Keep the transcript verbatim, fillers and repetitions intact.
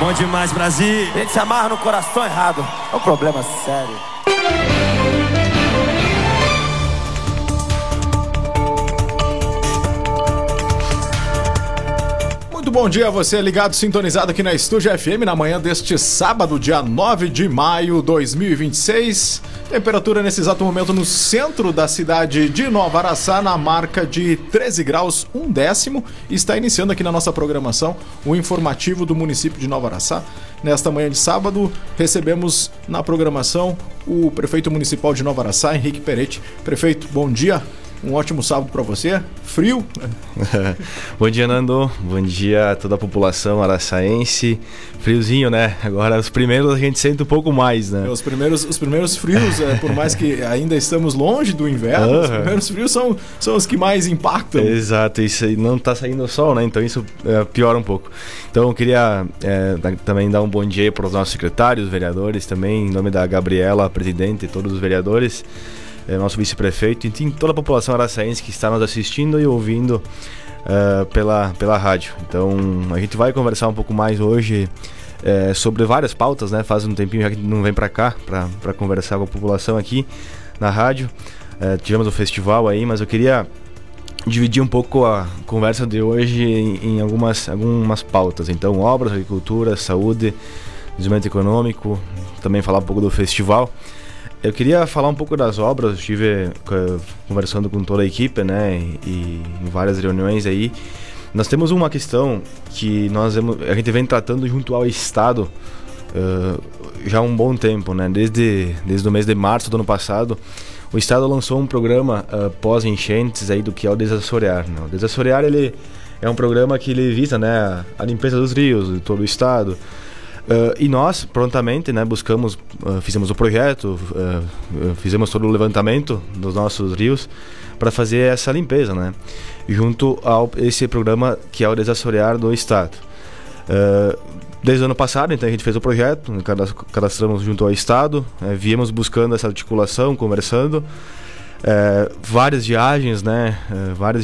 Bom demais, Brasil. A gente se amarra no coração errado. É um problema sério. Muito bom dia a você ligado, sintonizado aqui na Estúdio F M na manhã deste sábado, dia nove de maio de dois mil e vinte e seis. Temperatura nesse exato momento no centro da cidade de Nova Araçá na marca de treze graus, um décimo. Está iniciando aqui na nossa programação o informativo do município de Nova Araçá. Nesta manhã de sábado, recebemos na programação o prefeito municipal de Nova Araçá, Henrique Peretti. Prefeito, bom dia. Um ótimo sábado para você. Frio? Bom dia, Nando. Bom dia a toda a população araçaense. Friozinho, né? Agora os primeiros a gente sente um pouco mais, né? É, os, primeiros, os primeiros frios, é, por mais que ainda estamos longe do inverno, uhum. Os primeiros frios são, são os que mais impactam. Exato, isso aí não tá saindo o sol, né? Então isso é, piora um pouco. Então eu queria é, também dar um bom dia para os nossos secretários, vereadores também, em nome da Gabriela, presidente, e todos os vereadores. É, nosso vice-prefeito, enfim, toda a população araçaense que está nos assistindo e ouvindo uh, pela, pela rádio. Então, a gente vai conversar um pouco mais hoje é, sobre várias pautas, né? Faz um tempinho já que não vem para cá, para conversar com a população aqui na rádio. É, tivemos o festival aí, mas eu queria dividir um pouco a conversa de hoje em, em algumas, algumas pautas. Então, obras, agricultura, saúde, desenvolvimento econômico, também falar um pouco do festival. Eu queria falar um pouco das obras. Eu estive uh, conversando com toda a equipe, né, e, e em várias reuniões aí. Nós temos uma questão que nós a gente vem tratando junto ao Estado uh, já há um bom tempo, né, desde, desde o mês de março do ano passado. O Estado lançou um programa uh, pós-enchentes aí do que é o Desassorear, né? O Desassorear, ele é um programa que ele visa, né, a limpeza dos rios de todo o Estado. Uh, e nós, prontamente, né, buscamos, uh, fizemos o projeto, uh, uh, fizemos todo o levantamento dos nossos rios para fazer essa limpeza, né, junto a esse programa que é o Desassorear do Estado. Uh, desde o ano passado, então, a gente fez o projeto, cadastramos junto ao Estado, uh, viemos buscando essa articulação, conversando, uh, várias viagens, né, uh, várias